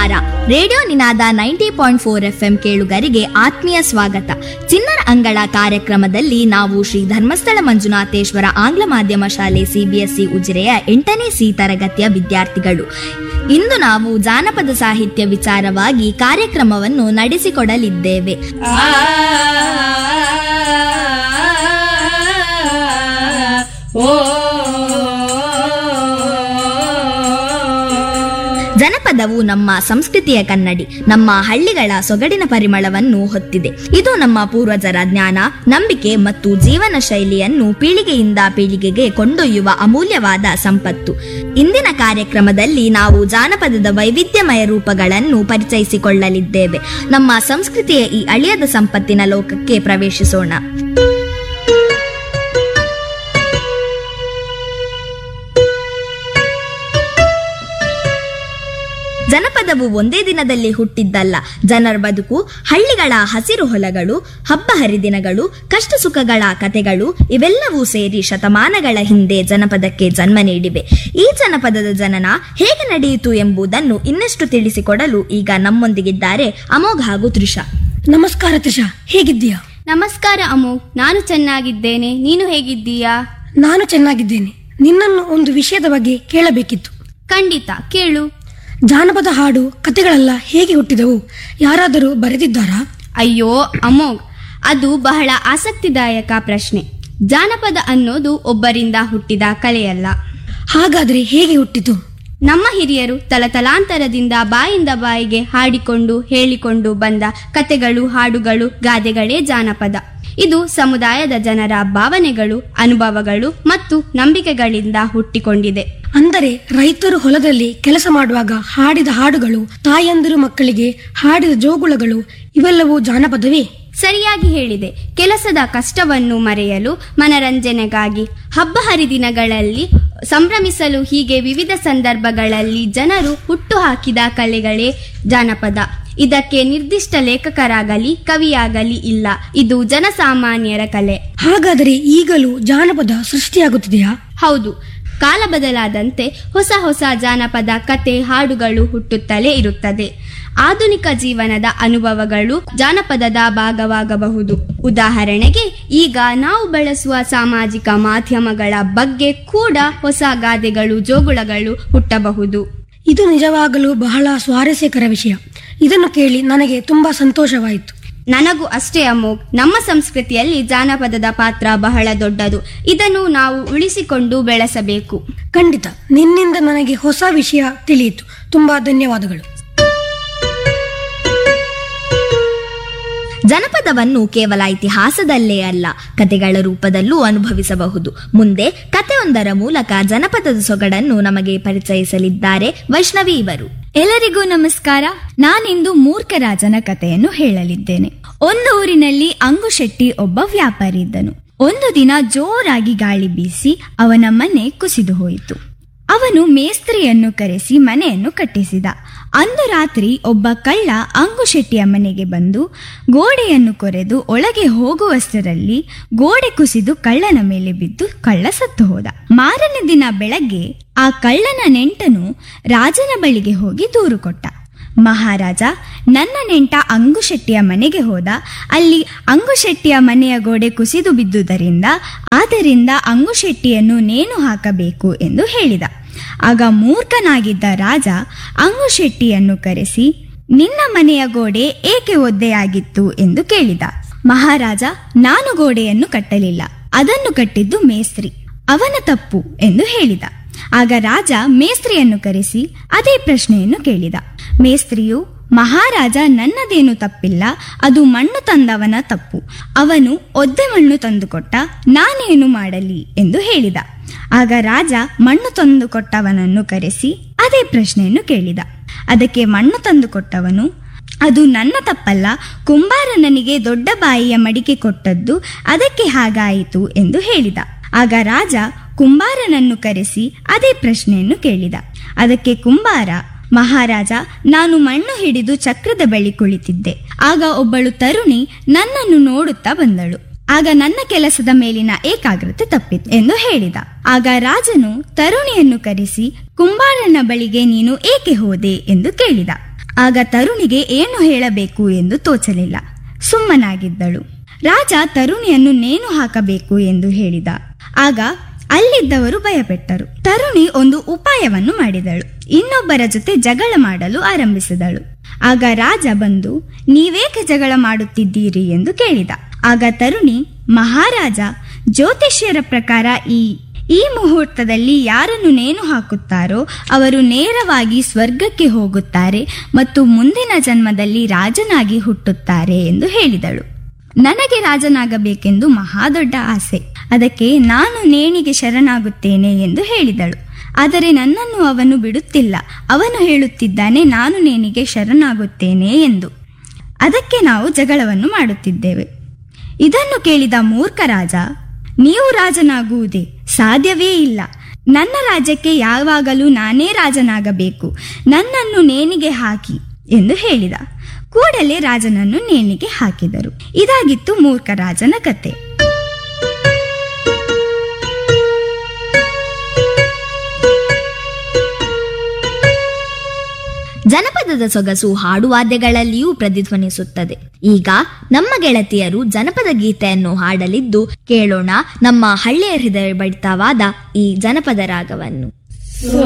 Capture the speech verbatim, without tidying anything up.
ನಮಸ್ಕಾರ. ರೇಡಿಯೋ ನಿನಾದ ninety point four F M ಕೇಳುಗರಿಗೆ ಆತ್ಮೀಯ ಸ್ವಾಗತ. ಚಿನ್ನರ ಅಂಗಳ ಕಾರ್ಯಕ್ರಮದಲ್ಲಿ ನಾವು ಶ್ರೀ ಧರ್ಮಸ್ಥಳ ಮಂಜುನಾಥೇಶ್ವರ ಆಂಗ್ಲ ಮಾಧ್ಯಮ ಶಾಲೆ ಸಿಬಿಎಸ್ಇ ಉಜಿರೆಯ ಎಂಟನೇ ಸಿ ತರಗತಿಯ ವಿದ್ಯಾರ್ಥಿಗಳು. ಇಂದು ನಾವು ಜಾನಪದ ಸಾಹಿತ್ಯ ವಿಚಾರವಾಗಿ ಕಾರ್ಯಕ್ರಮವನ್ನು ನಡೆಸಿಕೊಡಲಿದ್ದೇವೆ. ಜನಪದವು ನಮ್ಮ ಸಂಸ್ಕೃತಿಯ ಕನ್ನಡಿ, ನಮ್ಮ ಹಳ್ಳಿಗಳ ಸೊಗಡಿನ ಪರಿಮಳವನ್ನು ಹೊತ್ತಿದೆ. ಇದು ನಮ್ಮ ಪೂರ್ವಜರ ಜ್ಞಾನ, ನಂಬಿಕೆ ಮತ್ತು ಜೀವನ ಶೈಲಿಯನ್ನು ಪೀಳಿಗೆಯಿಂದ ಪೀಳಿಗೆಗೆ ಕೊಂಡೊಯ್ಯುವ ಅಮೂಲ್ಯವಾದ ಸಂಪತ್ತು. ಇಂದಿನ ಕಾರ್ಯಕ್ರಮದಲ್ಲಿ ನಾವು ಜಾನಪದದ ವೈವಿಧ್ಯಮಯ ರೂಪಗಳನ್ನು ಪರಿಚಯಿಸಿಕೊಳ್ಳಲಿದ್ದೇವೆ. ನಮ್ಮ ಸಂಸ್ಕೃತಿಯ ಈ ಅಳಿಯದ ಸಂಪತ್ತಿನ ಲೋಕಕ್ಕೆ ಪ್ರವೇಶಿಸೋಣ. ಜನಪದವು ಒಂದೇ ದಿನದಲ್ಲಿ ಹುಟ್ಟಿದ್ದಲ್ಲ. ಜನರ ಬದುಕು, ಹಳ್ಳಿಗಳ ಹಸಿರು ಹೊಲಗಳು, ಹಬ್ಬ ಹರಿದಿನಗಳು, ಕಷ್ಟ ಸುಖಗಳ ಕಥೆಗಳು ಇವೆಲ್ಲವೂ ಸೇರಿ ಶತಮಾನಗಳ ಹಿಂದೆ ಜನಪದಕ್ಕೆ ಜನ್ಮ ನೀಡಿವೆ. ಈ ಜನಪದದ ಜನನ ಹೇಗೆ ನಡೆಯಿತು ಎಂಬುದನ್ನು ಇನ್ನಷ್ಟು ತಿಳಿಸಿಕೊಡಲು ಈಗ ನಮ್ಮೊಂದಿಗಿದ್ದಾರೆ ಅಮೋಘ್ ಹಾಗೂ ತ್ರಿಷಾ. ನಮಸ್ಕಾರ ತ್ರಿಷಾ, ಹೇಗಿದ್ದೀಯಾ? ನಮಸ್ಕಾರ ಅಮೋಘ್, ನಾನು ಚೆನ್ನಾಗಿದ್ದೇನೆ. ನೀನು ಹೇಗಿದ್ದೀಯಾ? ನಾನು ಚೆನ್ನಾಗಿದ್ದೇನೆ. ನಿನ್ನನ್ನು ಒಂದು ವಿಷಯದ ಬಗ್ಗೆ ಕೇಳಬೇಕಿತ್ತು. ಖಂಡಿತ ಕೇಳು. ಜಾನಪದ ಹಾಡು ಕಥೆಗಳೆಲ್ಲ ಹೇಗೆ ಹುಟ್ಟಿದವು? ಯಾರಾದರೂ ಬರೆದಿದ್ದಾರಾ? ಅಯ್ಯೋ ಅಮೋಘ್, ಅದು ಬಹಳ ಆಸಕ್ತಿದಾಯಕ ಪ್ರಶ್ನೆ. ಜಾನಪದ ಅನ್ನೋದು ಒಬ್ಬರಿಂದ ಹುಟ್ಟಿದ ಕಲೆಯಲ್ಲ. ಹಾಗಾದ್ರೆ ಹೇಗೆ ಹುಟ್ಟಿತು? ನಮ್ಮ ಹಿರಿಯರು ತಲತಲಾಂತರದಿಂದ ಬಾಯಿಂದ ಬಾಯಿಗೆ ಹಾಡಿಕೊಂಡು ಹೇಳಿಕೊಂಡು ಬಂದ ಕಥೆಗಳು, ಹಾಡುಗಳು, ಗಾದೆಗಳೇ ಜಾನಪದ. ಇದು ಸಮುದಾಯದ ಜನರ ಭಾವನೆಗಳು, ಅನುಭವಗಳು ಮತ್ತು ನಂಬಿಕೆಗಳಿಂದ ಹುಟ್ಟಿಕೊಂಡಿದೆ. ಅಂದರೆ ರೈತರು ಹೊಲದಲ್ಲಿ ಕೆಲಸ ಮಾಡುವಾಗ ಹಾಡಿದ ಹಾಡುಗಳು, ತಾಯಂದಿರು ಮಕ್ಕಳಿಗೆ ಹಾಡಿದ ಜೋಗುಳಗಳು ಇವೆಲ್ಲವೂ ಜಾನಪದವೇ? ಸರಿಯಾಗಿ ಹೇಳಿದೆ. ಕೆಲಸದ ಕಷ್ಟವನ್ನು ಮರೆಯಲು, ಮನರಂಜನೆಗಾಗಿ, ಹಬ್ಬ ಹರಿದಿನಗಳಲ್ಲಿ ಸಂಭ್ರಮಿಸಲು, ಹೀಗೆ ವಿವಿಧ ಸಂದರ್ಭಗಳಲ್ಲಿ ಜನರು ಹುಟ್ಟು ಹಾಕಿದ ಕಲೆಗಳೇ ಜಾನಪದ. ಇದಕ್ಕೆ ನಿರ್ದಿಷ್ಟ ಲೇಖಕರಾಗಲಿ ಕವಿಯಾಗಲಿ ಇಲ್ಲ. ಇದು ಜನಸಾಮಾನ್ಯರ ಕಲೆ. ಹಾಗಾದರೆ ಈಗಲೂ ಜಾನಪದ ಸೃಷ್ಟಿಯಾಗುತ್ತಿದೆಯಾ? ಹೌದು. ಕಾಲ ಬದಲಾದಂತೆ ಹೊಸ ಹೊಸ ಜಾನಪದ ಕತೆ, ಹಾಡುಗಳು ಹುಟ್ಟುತ್ತಲೇ ಇರುತ್ತದೆ. ಆಧುನಿಕ ಜೀವನದ ಅನುಭವಗಳು ಜಾನಪದದ ಭಾಗವಾಗಬಹುದು. ಉದಾಹರಣೆಗೆ, ಈಗ ನಾವು ಬಳಸುವ ಸಾಮಾಜಿಕ ಮಾಧ್ಯಮಗಳ ಬಗ್ಗೆ ಕೂಡ ಹೊಸ ಗಾದೆಗಳು, ಜೋಗುಳಗಳು ಹುಟ್ಟಬಹುದು. ಇದು ನಿಜವಾಗಲೂ ಬಹಳ ಸ್ವಾರಸ್ಯಕರ ವಿಷಯ. ಇದನ್ನು ಕೇಳಿ ನನಗೆ ತುಂಬಾ ಸಂತೋಷವಾಯಿತು. ನನಗೂ ಅಷ್ಟೇ ಅಮೋಘ್. ನಮ್ಮ ಸಂಸ್ಕೃತಿಯಲ್ಲಿ ಜಾನಪದದ ಪಾತ್ರ ಬಹಳ ದೊಡ್ಡದು. ಇದನ್ನು ನಾವು ಉಳಿಸಿಕೊಂಡು ಬೆಳೆಸಬೇಕು. ಖಂಡಿತ. ನಿನ್ನಿಂದ ನನಗೆ ಹೊಸ ವಿಷಯ ತಿಳಿಯಿತು. ತುಂಬಾ ಧನ್ಯವಾದಗಳು. ಜನಪದವನ್ನು ಕೇವಲ ಇತಿಹಾಸದಲ್ಲೇ ಅಲ್ಲ, ಕತೆಗಳ ರೂಪದಲ್ಲೂ ಅನುಭವಿಸಬಹುದು. ಮುಂದೆ ಕತೆಯೊಂದರ ಮೂಲಕ ಜನಪದದ ಸೊಗಡನ್ನು ನಮಗೆ ಪರಿಚಯಿಸಲಿದ್ದಾರೆ ವೈಷ್ಣವಿ ಇವರು. ಎಲ್ಲರಿಗೂ ನಮಸ್ಕಾರ. ನಾನಿಂದು ಮೂರ್ಖರಾಜನ ಕಥೆಯನ್ನು ಹೇಳಲಿದ್ದೇನೆ. ಒಂದು ಊರಿನಲ್ಲಿ ಅಂಗುಶೆಟ್ಟಿ ಒಬ್ಬ ವ್ಯಾಪಾರಿ ಇದ್ದನು. ಒಂದು ದಿನ ಜೋರಾಗಿ ಗಾಳಿ ಬೀಸಿ ಅವನ ಮನೆ ಕುಸಿದು ಹೋಯಿತು. ಅವನು ಮೇಸ್ತ್ರಿಯನ್ನು ಕರೆಸಿ ಮನೆಯನ್ನು ಕಟ್ಟಿಸಿದ. ಅಂದು ರಾತ್ರಿ ಒಬ್ಬ ಕಳ್ಳ ಅಂಗುಶೆಟ್ಟಿಯ ಮನೆಗೆ ಬಂದು ಗೋಡೆಯನ್ನು ಕೊರೆದು ಒಳಗೆ ಹೋಗುವಷ್ಟರಲ್ಲಿ ಗೋಡೆ ಕುಸಿದು ಕಳ್ಳನ ಮೇಲೆ ಬಿದ್ದು ಕಳ್ಳ ಸತ್ತು ಹೋದ. ಮಾರನೇ ದಿನ ಬೆಳಗ್ಗೆ ಆ ಕಳ್ಳನ ನೆಂಟನು ರಾಜನ ಬಳಿಗೆ ಹೋಗಿ ದೂರು ಕೊಟ್ಟ. ಮಹಾರಾಜ, ನನ್ನ ನೆಂಟ ಅಂಗುಶೆಟ್ಟಿಯ ಮನೆಗೆ ಹೋದ. ಅಲ್ಲಿ ಅಂಗುಶೆಟ್ಟಿಯ ಮನೆಯ ಗೋಡೆ ಕುಸಿದು ಬಿದ್ದುದರಿಂದ ಆದ್ದರಿಂದ ಅಂಗುಶೆಟ್ಟಿಯನ್ನು ನೇಣು ಹಾಕಬೇಕು ಎಂದು ಹೇಳಿದ. ಆಗ ಮೂರ್ಖನಾಗಿದ್ದ ರಾಜ ಅಂಗುಶೆಟ್ಟಿಯನ್ನು ಕರೆಸಿ, ನಿನ್ನ ಮನೆಯ ಗೋಡೆ ಏಕೆ ಒದ್ದೆಯಾಗಿತ್ತು ಎಂದು ಕೇಳಿದ. ಮಹಾರಾಜ, ನಾನು ಗೋಡೆಯನ್ನು ಕಟ್ಟಲಿಲ್ಲ, ಅದನ್ನು ಕಟ್ಟಿದ್ದು ಮೇಸ್ತ್ರಿ, ಅವನ ತಪ್ಪು ಎಂದು ಹೇಳಿದ. ಆಗ ರಾಜ ಮೇಸ್ತ್ರಿಯನ್ನು ಕರೆಸಿ ಅದೇ ಪ್ರಶ್ನೆಯನ್ನು ಕೇಳಿದ. ಮೇಸ್ತ್ರಿಯು, ಮಹಾರಾಜ, ನನ್ನದೇನು ತಪ್ಪಿಲ್ಲ, ಅದು ಮಣ್ಣು ತಂದವನ ತಪ್ಪು, ಅವನು ಒದ್ದೆ ಮಣ್ಣು ತಂದುಕೊಟ್ಟ, ನಾನೇನು ಮಾಡಲಿ ಎಂದು ಹೇಳಿದ. ಆಗ ರಾಜ ಮಣ್ಣು ತಂದುಕೊಟ್ಟವನನ್ನು ಕರೆಸಿ ಅದೇ ಪ್ರಶ್ನೆಯನ್ನು ಕೇಳಿದ. ಅದಕ್ಕೆ ಮಣ್ಣು ತಂದುಕೊಟ್ಟವನು, ಅದು ನನ್ನ ತಪ್ಪಲ್ಲ, ಕುಂಬಾರ ನನಗೆ ದೊಡ್ಡ ಬಾಯಿಯ ಮಡಿಕೆ ಕೊಟ್ಟದ್ದು, ಅದಕ್ಕೆ ಹಾಗಾಯಿತು ಎಂದು ಹೇಳಿದ. ಆಗ ರಾಜ ಕುಂಬಾರನನ್ನು ಕರೆಸಿ ಅದೇ ಪ್ರಶ್ನೆಯನ್ನು ಕೇಳಿದ. ಅದಕ್ಕೆ ಕುಂಬಾರ, ಮಹಾರಾಜ, ನಾನು ಮಣ್ಣು ಹಿಡಿದು ಚಕ್ರದ ಬಳಿ ಕುಳಿತಿದ್ದೆ. ಆಗ ಒಬ್ಬಳು ತರುಣಿ ನನ್ನನ್ನು ನೋಡುತ್ತಾ ಬಂದಳು. ಆಗ ನನ್ನ ಕೆಲಸದ ಮೇಲಿನ ಏಕಾಗ್ರತೆ ತಪ್ಪಿತು ಎಂದು ಹೇಳಿದ. ಆಗ ರಾಜನು ತರುಣಿಯನ್ನು ಕರೆಸಿ, ಕುಂಬಾರನ ಬಳಿಗೆ ನೀನು ಏಕೆ ಹೋದೆ ಎಂದು ಕೇಳಿದ. ಆಗ ತರುಣಿಗೆ ಏನು ಹೇಳಬೇಕು ಎಂದು ತೋಚಲಿಲ್ಲ. ಸುಮ್ಮನಾಗಿದ್ದಳು. ರಾಜ ತರುಣಿಯನ್ನು ನೇಣು ಹಾಕಬೇಕು ಎಂದು ಹೇಳಿದ. ಆಗ ಅಲ್ಲಿದ್ದವರು ಭಯಪಟ್ಟರು. ತರುಣಿ ಒಂದು ಉಪಾಯವನ್ನು ಮಾಡಿದಳು. ಇನ್ನೊಬ್ಬರ ಜೊತೆ ಜಗಳ ಮಾಡಲು ಆರಂಭಿಸಿದಳು. ಆಗ ರಾಜ ಬಂದು, ನೀವೇಕೆ ಜಗಳ ಮಾಡುತ್ತಿದ್ದೀರಿ ಎಂದು ಕೇಳಿದ. ಆಗ ತರುಣಿ, ಮಹಾರಾಜ, ಜ್ಯೋತಿಷ್ಯರ ಪ್ರಕಾರ ಈ ಈ ಮುಹೂರ್ತದಲ್ಲಿ ಯಾರನ್ನು ನೇಣು ಹಾಕುತ್ತಾರೋ ಅವರು ನೇರವಾಗಿ ಸ್ವರ್ಗಕ್ಕೆ ಹೋಗುತ್ತಾರೆ ಮತ್ತು ಮುಂದಿನ ಜನ್ಮದಲ್ಲಿ ರಾಜನಾಗಿ ಹುಟ್ಟುತ್ತಾರೆ ಎಂದು ಹೇಳಿದಳು. ನನಗೆ ರಾಜನಾಗಬೇಕೆಂದು ಮಹಾದೊಡ್ಡ ಆಸೆ. ಅದಕ್ಕೆ ನಾನು ನೇಣಿಗೆ ಶರಣಾಗುತ್ತೇನೆ ಎಂದು ಹೇಳಿದಳು. ಆದರೆ ನನ್ನನ್ನು ಅವನು ಬಿಡುತ್ತಿಲ್ಲ. ಅವನು ಹೇಳುತ್ತಿದ್ದಾನೆ ನಾನು ನೇಣಿಗೆ ಶರಣಾಗುತ್ತೇನೆ ಎಂದು. ಅದಕ್ಕೆ ನಾವು ಜಗಳವನ್ನು ಮಾಡುತ್ತಿದ್ದೇವೆ. ಇದನ್ನು ಕೇಳಿದ ಮೂರ್ಖ ರಾಜ, ನೀವು ರಾಜನಾಗುವುದೇ ಸಾಧ್ಯವೇ ಇಲ್ಲ. ನನ್ನ ರಾಜ್ಯಕ್ಕೆ ಯಾವಾಗಲೂ ನಾನೇ ರಾಜನಾಗಬೇಕು. ನನ್ನನ್ನು ನೇಣಿಗೆ ಹಾಕಿ ಎಂದು ಹೇಳಿದ. ಕೂಡಲೇ ರಾಜನನ್ನು ನೇಣಿಗೆ ಹಾಕಿದರು. ಇದಾಗಿತ್ತು ಮೂರ್ಖ ರಾಜನ ಕತೆ. ಜನಪದದ ಸೊಗಸು ಹಾಡುವಾದ್ಯಗಳಲ್ಲಿಯೂ ಪ್ರತಿಧ್ವನಿಸುತ್ತದೆ. ಈಗ ನಮ್ಮ ಗೆಳತಿಯರು ಜನಪದ ಗೀತೆಯನ್ನು ಹಾಡಲಿದ್ದು ಕೇಳೋಣ ನಮ್ಮ ಹಳ್ಳಿಯ ಹೃದಯ ಬಡಿತವಾದ ಈ ಜನಪದ ರಾಗವನ್ನು.